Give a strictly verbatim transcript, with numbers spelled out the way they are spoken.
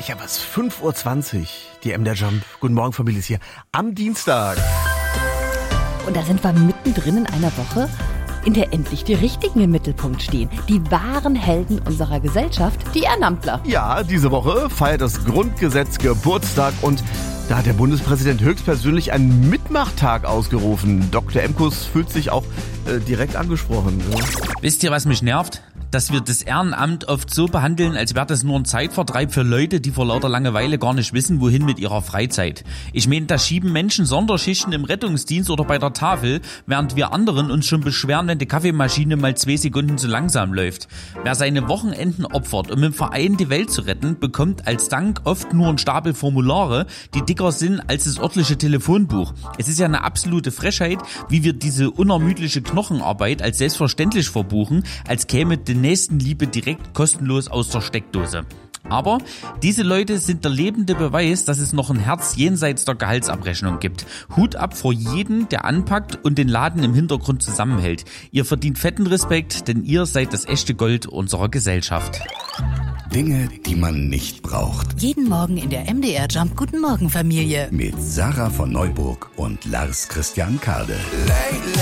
Ja, was? fünf Uhr zwanzig. Die M D R Jump. Guten Morgen, Familie, ist hier am Dienstag. Und da sind wir mittendrin in einer Woche, in der endlich die Richtigen im Mittelpunkt stehen. Die wahren Helden unserer Gesellschaft, die Ehrenamtler. Ja, diese Woche feiert das Grundgesetz Geburtstag und da hat der Bundespräsident höchstpersönlich einen Mitmachtag ausgerufen. Doktor Emkus fühlt sich auch äh, direkt angesprochen. Ja. Wisst ihr, was mich nervt? Dass wir das Ehrenamt oft so behandeln, als wäre das nur ein Zeitvertreib für Leute, die vor lauter Langeweile gar nicht wissen, wohin mit ihrer Freizeit. Ich meine, da schieben Menschen Sonderschichten im Rettungsdienst oder bei der Tafel, während wir anderen uns schon beschweren, wenn die Kaffeemaschine mal zwei Sekunden zu langsam läuft. Wer seine Wochenenden opfert, um im Verein die Welt zu retten, bekommt als Dank oft nur einen Stapel Formulare, die dicker sind als das örtliche Telefonbuch. Es ist ja eine absolute Frechheit, wie wir diese unermüdliche Knochenarbeit als selbstverständlich verbuchen, als käme die Nächstenliebe direkt kostenlos aus der Steckdose. Aber diese Leute sind der lebende Beweis, dass es noch ein Herz jenseits der Gehaltsabrechnung gibt. Hut ab vor jedem, der anpackt und den Laden im Hintergrund zusammenhält. Ihr verdient fetten Respekt, denn ihr seid das echte Gold unserer Gesellschaft. Dinge, die man nicht braucht. Jeden Morgen in der M D R Jump Guten Morgen Familie. Mit Sarah von Neuburg und Lars Christian Kade.